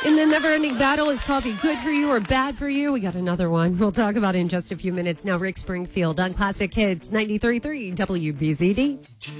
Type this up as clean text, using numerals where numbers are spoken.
In the never-ending battle, is coffee good for you or bad for you? We got another one. We'll talk about it in just a few minutes. Now, Rick Springfield on Classic Hits 93.3 WBZD.